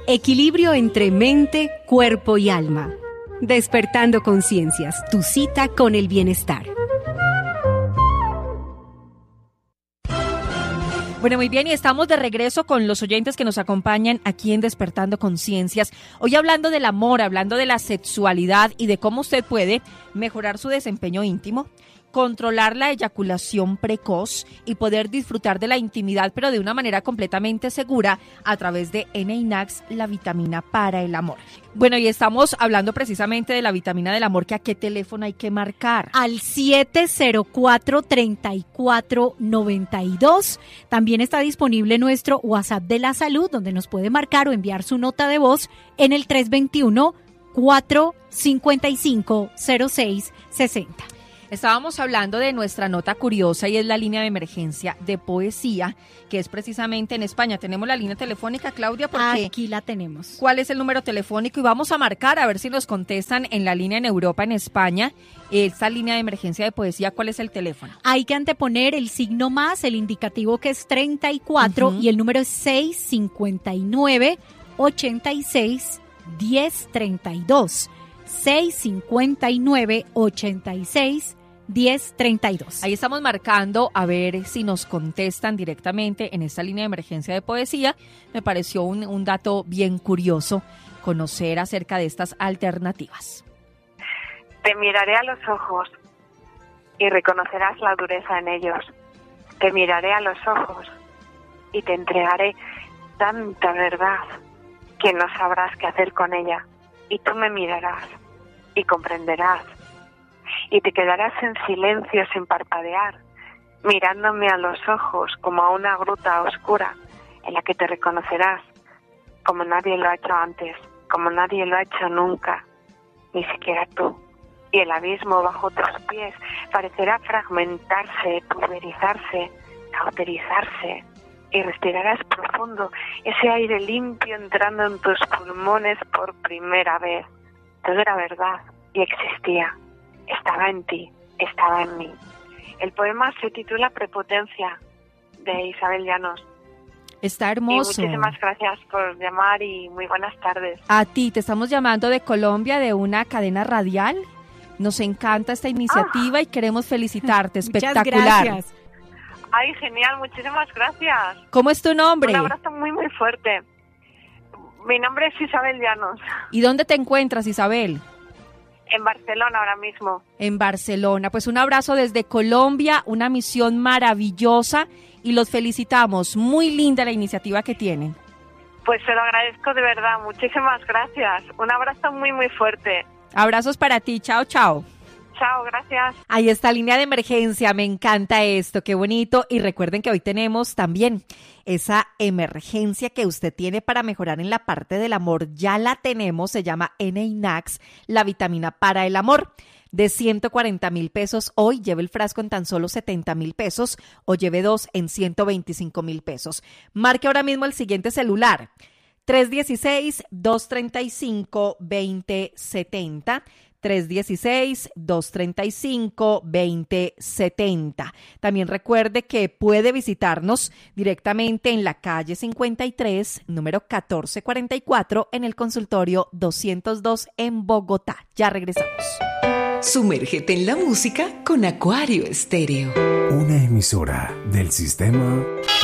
Equilibrio entre mente, cuerpo y alma. Despertando Conciencias, tu cita con el bienestar. Bueno, muy bien, y estamos de regreso con los oyentes que nos acompañan aquí en Despertando Conciencias. Hoy hablando del amor, hablando de la sexualidad y de cómo usted puede mejorar su desempeño íntimo, controlar la eyaculación precoz y poder disfrutar de la intimidad, pero de una manera completamente segura a través de Eneinax, la vitamina para el amor. Bueno, y estamos hablando precisamente de la vitamina del amor, que ¿a qué teléfono hay que marcar? Al 704-3492. También está disponible nuestro WhatsApp de la salud, donde nos puede marcar o enviar su nota de voz en el 321-455-0660. Estábamos hablando de nuestra nota curiosa y es la línea de emergencia de poesía, que es precisamente en España. Tenemos la línea telefónica, Claudia, porque aquí la tenemos. ¿Cuál es el número telefónico? Y vamos a marcar a ver si nos contestan en la línea en Europa, en España. Esta línea de emergencia de poesía, ¿cuál es el teléfono? Hay que anteponer el signo más, el indicativo que es 34 y el número es 659-86-1032. 659-86-1032. Ahí estamos marcando a ver si nos contestan directamente en esta línea de emergencia de poesía. Me pareció un dato bien curioso conocer acerca de estas alternativas. Te miraré a los ojos y reconocerás la dureza en ellos. Te miraré a los ojos y te entregaré tanta verdad que no sabrás qué hacer con ella. Y tú me mirarás y comprenderás y te quedarás en silencio sin parpadear, mirándome a los ojos como a una gruta oscura en la que te reconocerás como nadie lo ha hecho antes, como nadie lo ha hecho nunca, ni siquiera tú. Y el abismo bajo tus pies parecerá fragmentarse, pulverizarse, cauterizarse, y respirarás profundo ese aire limpio entrando en tus pulmones por primera vez. Todo era verdad y existía. Estaba en ti, estaba en mí. El poema se titula Prepotencia, de Isabel Llanos. Está hermoso. Y muchísimas gracias por llamar y muy buenas tardes. A ti, te estamos llamando de Colombia, de una cadena radial. Nos encanta esta iniciativa y queremos felicitarte. Espectacular. Muchas gracias. Ay, genial, muchísimas gracias. ¿Cómo es tu nombre? Un abrazo muy, muy fuerte. Mi nombre es Isabel Llanos. ¿Y dónde te encuentras, Isabel? En Barcelona ahora mismo. En Barcelona. Pues un abrazo desde Colombia, una misión maravillosa y los felicitamos. Muy linda la iniciativa que tienen. Pues se lo agradezco de verdad. Muchísimas gracias. Un abrazo muy, muy fuerte. Abrazos para ti. Chao, chao. Chao, gracias. Ahí está, línea de emergencia, me encanta esto, qué bonito. Y recuerden que hoy tenemos también esa emergencia que usted tiene para mejorar en la parte del amor. Ya la tenemos, se llama Eneinax, la vitamina para el amor. De 140,000 pesos, hoy lleve el frasco en tan solo 70,000 pesos o lleve 2 en 125,000 pesos. Marque ahora mismo el siguiente celular, 316-235-2070. 316-235-2070. También recuerde que puede visitarnos directamente en la calle 53, número 1444, en el consultorio 202 en Bogotá. Ya regresamos. Sumérgete en la música con Acuario Estéreo. Una emisora del sistema